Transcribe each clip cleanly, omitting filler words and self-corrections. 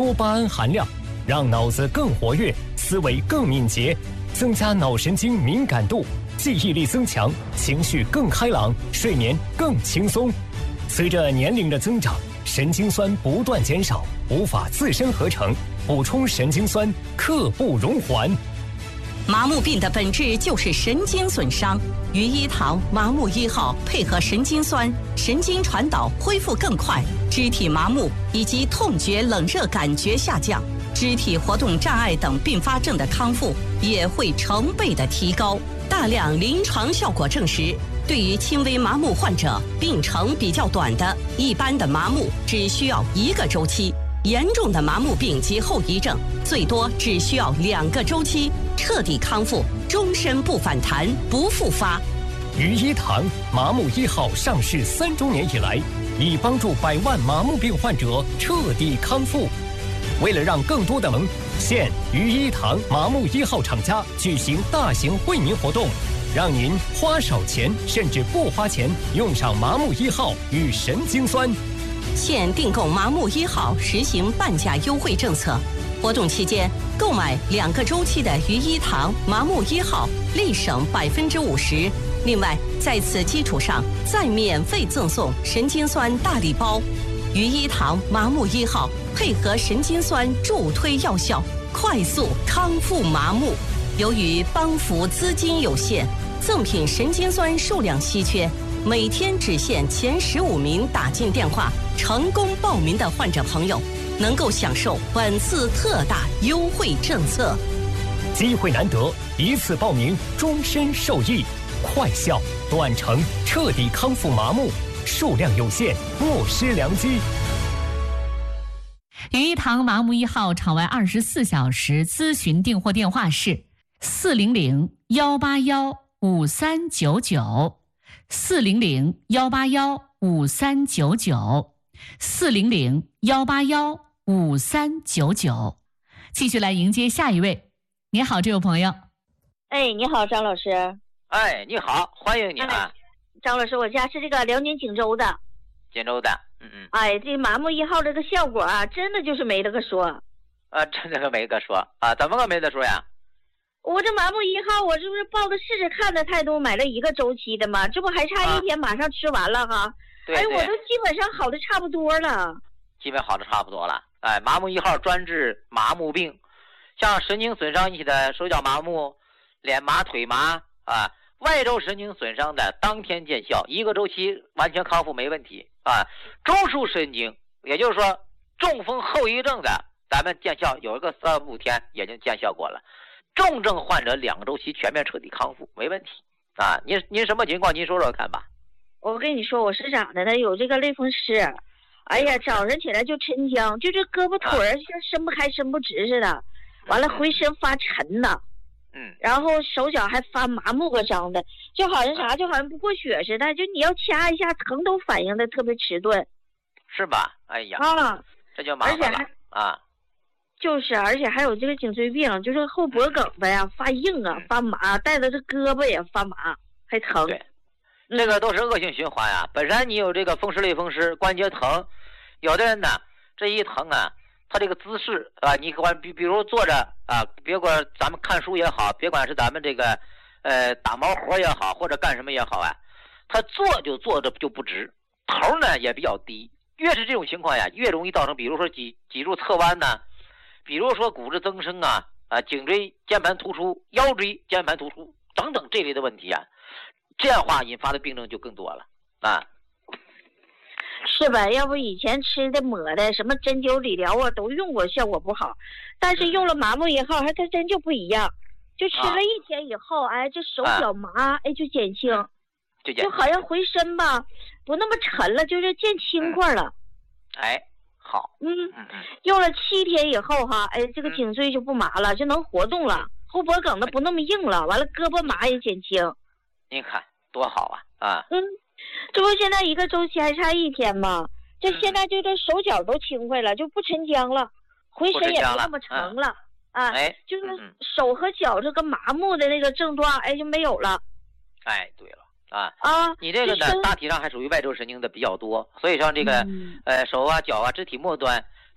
多巴胺含量，让脑子更活跃，思维更敏捷，增加脑神经敏感度，记忆力增强，情绪更开朗，睡眠更轻松。随着年龄的增长，神经酸不断减少，无法自身合成，补充神经酸刻不容缓。 麻木病的本质就是神经损伤，羽衣堂麻木1号配合神经酸，神经传导恢复更快，肢体麻木以及痛觉、冷热感觉下降，肢体活动障碍等并发症的康复也会成倍的提高。大量临床效果证实，对于轻微麻木患者，病程比较短的一般的麻木只需要1个周期，严重的麻木病及后遗症最多只需要2个周期，彻底康复，终身不反弹不复发。 羽衣堂麻木1号上市3周年以来，已帮助100万麻木病患者彻底康复。为了让更多的现羽衣堂麻木1号厂家举行大型惠民活动，让您花少钱甚至不花钱用上麻木1号与神经酸。 现订购麻木1号实行半价优惠政策，活动期间购买2个周期的羽衣堂麻木1号，立省50%。另外，在此基础上再免费赠送神经酸大礼包。羽衣堂麻木1号配合神经酸助推药效，快速康复麻木。由于帮扶资金有限，赠品神经酸数量稀缺，每天只限前15名打进电话成功报名的患者朋友，能够享受本次特大优惠政策。 机会难得，一次报名终身受益，快效短程彻底康复麻木，数量有限，莫失良机。 羽衣堂麻木1号场外24小时咨询订货电话是400-181-5399，400-181-5399。继续来迎接下一位。你好，这位朋友。 哎，你好，张老师。 哎，你好，欢迎你啊。 张老师，我家是这个辽宁锦州的。 锦州的， 哎，这麻木1号这个效果啊，真的就是没得个说。 真的没得说啊？怎么个没得说呀？ 我这麻木1号，我这不是抱着试试看的态度买了1个周期的吗？这不还差1天，马上吃完了哈。 对， 哎，我都基本上好的差不多了。 基本好的差不多了。哎，麻木1号专治麻木病，像神经损伤引起的手脚麻木、脸麻、腿麻啊，外周神经损伤的当天见效，1个周期完全康复没问题啊。中枢神经，也就是说中风后遗症的，咱们见效有一个3、5天也就见效果了。重症患者2个周期全面彻底康复没问题啊。您什么情况？您说说看吧。 我跟你说，我是咋的？他有这个类风湿，哎呀，早上起来就抻僵，就这胳膊腿儿像伸不开伸不直似的，完了浑身发沉呐。然后手脚还发麻木个张的，就好像啥，就好像不过血似的，就你要掐一下，疼都反应的特别迟钝， 是吧？哎呀，这就麻烦了啊。 就是，而且还有这个颈椎病，就是后脖梗子呀发硬啊，发麻，带着这胳膊也发麻，还疼。 对，这个都是恶性循环啊。本身你有这个风湿类风湿，关节疼，有的人呢，这一疼啊，他这个姿势啊，你比如坐着啊，别管咱们看书也好，别管是咱们这个打毛活也好，或者干什么也好啊，他坐着就不直，头呢也比较低。越是这种情况呀，越容易造成，比如说脊柱侧弯呢。比如说骨质增生啊，颈椎间盘突出、腰椎间盘突出等等这类的问题啊，这样的话引发的病症就更多了啊。 是吧？要不以前吃的抹的什么针灸理疗啊，都用过，效果不好。但是用了麻木1号，还它真就不一样。就吃了1天以后，哎，这手脚麻，哎，就减轻，就好像浑身吧不那么沉了，就是见轻快了。 哎。好， 用了7天以后哈，哎，这个颈椎就不麻了，就能活动了，后脖梗子不那么硬了，完了胳膊麻也减轻。 您看多好啊！ 这不现在1个周期还差1天吗？这现在就这手脚都轻快了，就不沉僵了，浑身也不那么沉了啊，就是手和脚这个麻木的那个症状，哎，就没有了。 哎，对了。你这个呢，大体上还属于外周神经的比较多，所以像这个手啊、脚啊、肢体末端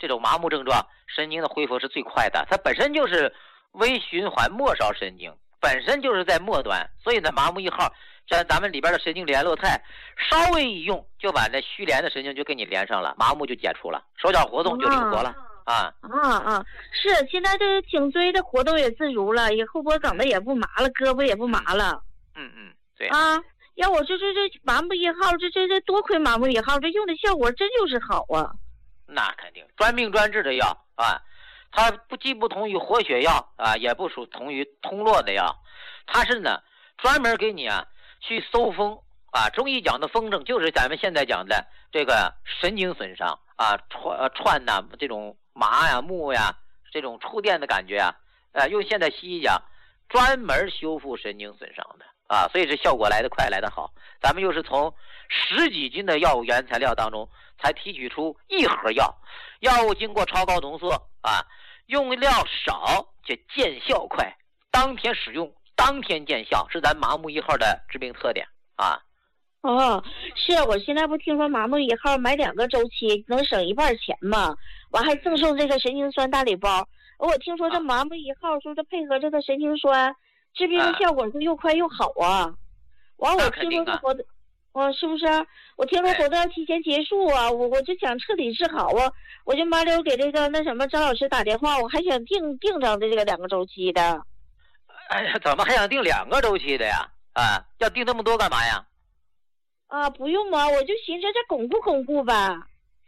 这种麻木症状，神经的恢复是最快的。它本身就是微循环末梢神经，本身就是在末端，所以呢，麻木1号像咱们里边的神经联络肽，稍微一用就把那虚连的神经就给你连上了，麻木就解除了，手脚活动就灵活了。 是现在这颈椎的活动也自如了，也后脖梗子也不麻了，胳膊也不麻了。 对要我这麻木1号，这多亏麻木1号，这用的效果真就是好啊。 那肯定专病专治的药啊，它既不同于活血药啊，也不属同于通络的药，它是呢专门给你去搜风啊。中医讲的风症就是咱们现在讲的这个神经损伤啊，串呐这种麻呀木呀这种触电的感觉用现在西医讲专门修复神经损伤的啊，所以这效果来得快来得好。咱们又是从10几斤的药物原材料当中才提取出1盒药，药物经过超高浓缩用料少且见效快，当天使用当天见效，是咱麻木1号的治病特点是我现在不听说麻木1号买2个周期能省1半钱吗？完还赠送这个神经酸大礼包。我听说这麻木1号说这配合这个神经酸治病的效果是又快又好啊。完我听说这活动是不是我听说活动要提前结束我就想彻底治好我就麻溜给这个那什么张老师打电话，我还想订上的这个2个周期的。 哎呀，怎么还想订2个周期的呀？要订这么多干嘛呀？ 不用我就寻思这巩固吧。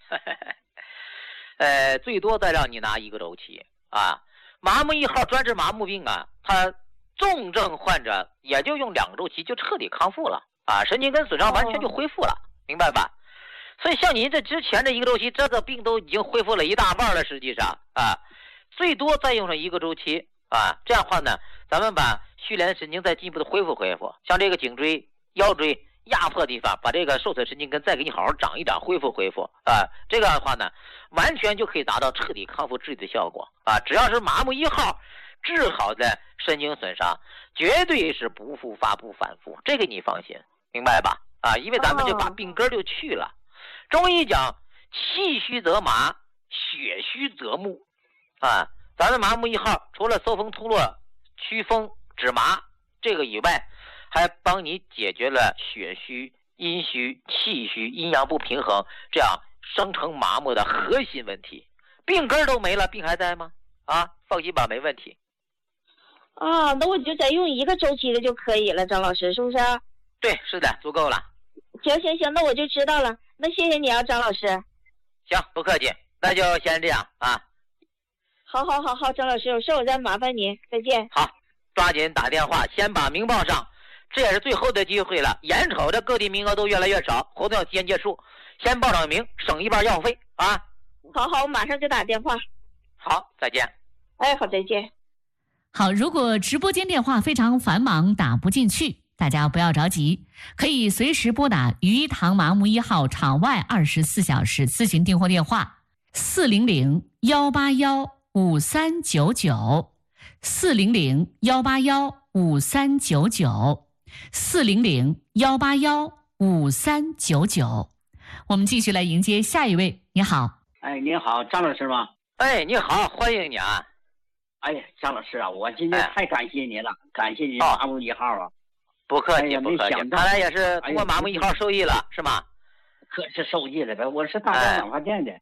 最多再让你拿1个周期麻木1号专治麻木病它重症患者也就用2个周期就彻底康复了神经根损伤完全就恢复了，明白吧？所以像您这之前这1个周期，这个病都已经恢复了一大半了，实际上最多再用上1个周期这样的话呢，咱们把虚连神经再进一步的恢复，像这个颈椎、腰椎压迫地方，把这个受损神经根再给你好好长一长，恢复这个的话呢，完全就可以达到彻底康复治理的效果只要是麻木1号治好的神经损伤，绝对是不复发不反复，这个你放心，明白吧？因为咱们就把病根就去了。中医讲气虚则麻，血虚则木咱们麻木1号除了搜风通络、祛风止麻这个以外，还帮你解决了血虚、阴虚、气虚、阴阳不平衡这样生成麻木的核心问题。病根都没了，病还在吗？放心吧，没问题。 那我就再用1个周期的就可以了，张老师，是不是？ 对，是的，足够了。 行，那我就知道了。那谢谢你张老师。 行，不客气，那就先这样好，张老师，有事我再麻烦您，再见。 好，抓紧打电话，先把名报上，这也是最后的机会了。眼瞅着各地名额都越来越少，活动要提前结束，先报上名，省1半药费好，我马上就打电话。 好，再见。 好，再见。 好，如果直播间电话非常繁忙打不进去，大家不要着急，可以随时拨打于一堂麻木1号场外24小时咨询订货电话400-181-5399 400-181-5399 400-181-5399。我们继续来迎接下一位。你好。 您好，张老师吗？ 你好，欢迎你张老师我今天太感谢您了，感谢您麻木1号不客气，不客气。看来也是通过麻木1号受益了，是吗？ 可是受益了呗，我是大庄养花店的。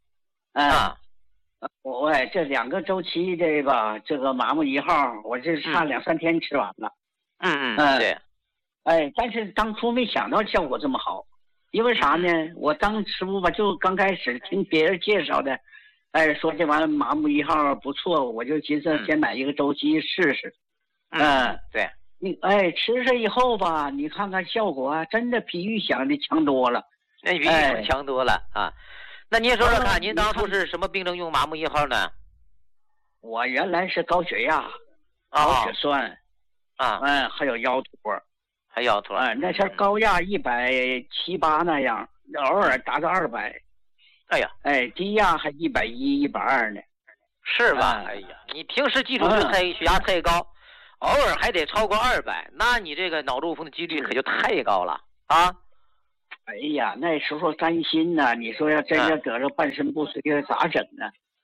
我这2个周期这个麻木1号，我这差2、3天吃完了。 对。 但是当初没想到效果这么好，因为啥呢？我当初就刚开始听别人介绍的，说这玩意儿麻木1号不错，我就寻思先买1个周期试试。 对。 你吃上以后你看看效果真的比预想的强多了。 那比预想强多了那您说说看，您当初是什么病症用麻木1号呢？ 我原来是高血压、高血酸还有腰托。那前高压170、180那样，偶尔达到200。低压还110、120呢。 是吧？你平时基础就血压太高，偶尔还得超过200，那你这个脑中风的几率可就太高了那时候担心呢，你说要真要得了半身不遂咋整呢？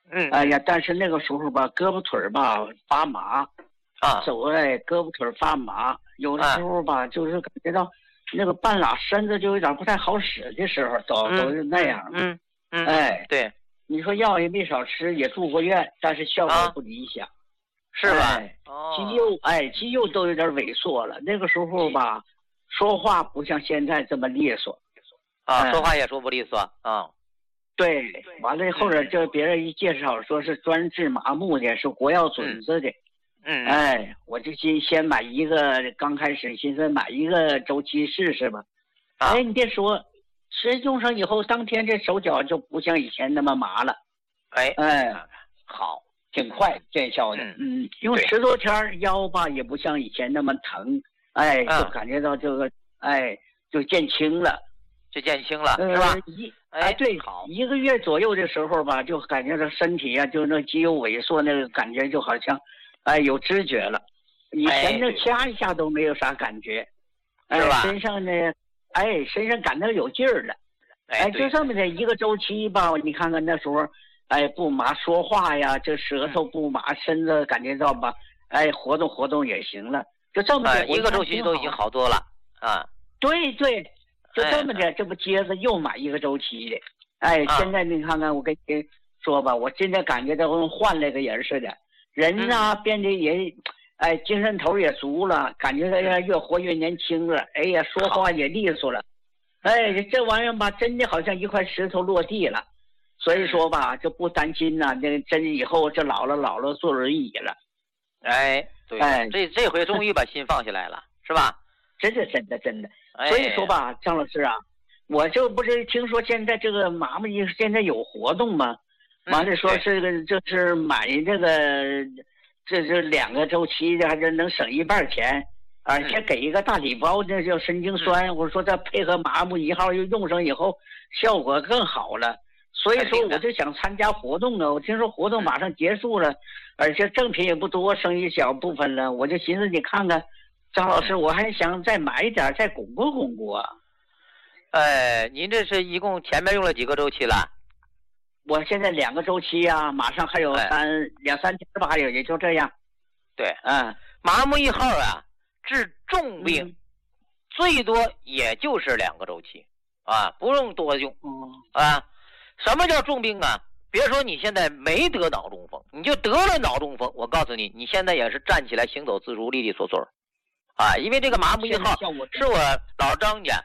哎呀，但是那个时候吧，胳膊腿吧发麻，走胳膊腿发麻，有的时候吧，就是感觉到那个半拉身子就有点不太好使的时候，都是那样。哎， 对， 你说药也没少吃，也住过院，但是效果不理想， 是吧？ 肌肉都有点萎缩了。那个时候吧，说话不像现在这么利索说话也说不利索对，完了后边就别人一介绍说是专治麻木的，是国药准子的。我就先买一个，刚开始寻思买一个周期试试吧。你别说，实用上以后，当天这手脚就不像以前那么麻了。 好， 挺快见效的。用10多天，腰吧也不像以前那么疼。就感觉到这个，就见轻了， 是吧？ 对，好，1个月左右的时候吧，就感觉到身体就那肌肉萎缩，那个感觉就好像，有知觉了。以前那掐一下都没有啥感觉， 是吧？ 身上呢，身上感到有劲儿了，就这么的一个周期吧。你看看那时候，不麻，说话呀，这舌头不麻，身子感觉到吧，活动活动也行了，就这么的。 一个周期都已经好多了对。就这么的，这不接着又买一个周期的，现在你看看，我跟你说吧，我现在感觉到跟换了个人似的，人呢变得也，精神头也足了，感觉他越活越年轻了，说话也利索了，这玩意儿吧，真的好像一块石头落地了，所以说吧，就不担心呐，这真以后这老了坐轮椅了， 对，这回终于把心放下来了，是吧？ 真的。所以说吧，张老师啊，我就不是听说现在这个麻木医现在有活动吗？完了说是就是买这个，这2个周期的，还是能省1半钱，而且给一个大礼包，那叫神经酸。我说这配合麻木1号又用上以后，效果更好了。所以说我就想参加活动啊，我听说活动马上结束了，而且赠品也不多，剩一小部分了，我就寻思你看看。张老师，我还想再买一点，再巩固啊。 您这是一共前面用了几个周期了？ 我现在2个周期啊，马上还有2、3天吧，还有也就这样。 对，麻木1号啊，治重病，最多也就是2个周期不用多用什么叫重病啊？别说你现在没得脑中风，你就得了脑中风，我告诉你，你现在也是站起来行走自如，利利索索因为这个麻木1号是我老张家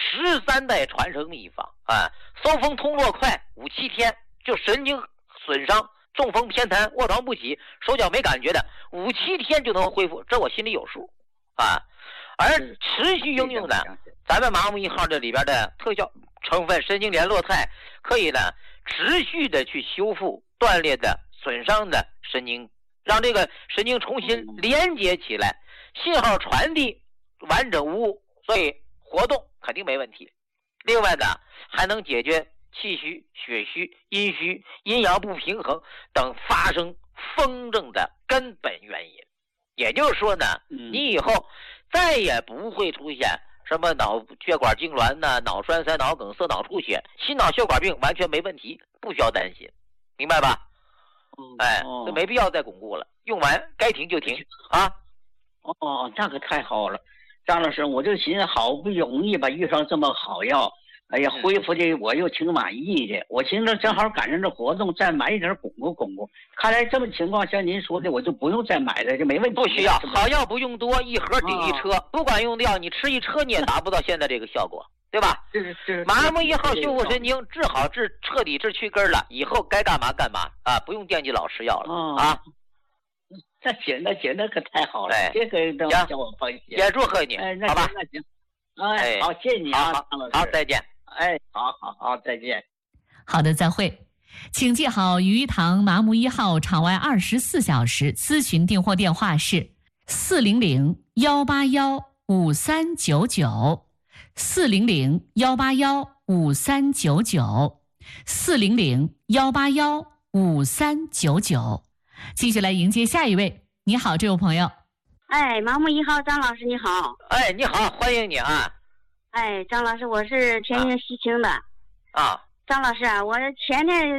13代传承秘方松风通络快，5、7天就神经损伤、中风偏瘫、卧床不起、手脚没感觉的，5、7天就能恢复，这我心里有数而持续应用的，咱们麻木1号这里边的特效成分神经联络肽，可以呢持续的去修复断裂的、损伤的神经，让这个神经重新连接起来，信号传递完整无误，所以活动肯定没问题。另外呢，还能解决气虚、血虚、阴虚、阴阳不平衡等发生风症的根本原因。也就是说呢，你以后再也不会出现什么脑血管痉挛呐、脑栓塞、脑梗塞、脑出血、心脑血管病，完全没问题，不需要担心，明白吧？这没必要再巩固了，用完该停就停那可太好了，张老师，我就寻思好不容易吧遇上这么好药，恢复的我又挺满意的。我寻思正好赶上这活动，再买一点巩固。看来这么情况，像您说的，我就不用再买了，就没问题。 不需要，好药不用多，一盒顶一车，不管用的药，你吃一车你也达不到现在这个效果，对吧？麻木1号修复神经，治好彻底治去根了，以后该干嘛干嘛不用惦记老吃药了那行，那可太好了，这个让我放心。 也祝贺你，好吧？ 那行，好，谢谢你好，再见。 好，再见。 好的，再会。请记好鱼塘麻木1号场外24小时咨询订货电话是400-181-5399 400-181-5399 400-181-5399。继续来迎接下一位。你好，这位朋友。 麻木1号张老师你好。 你好，欢迎你张老师，我是天津西青的。 张老师我前天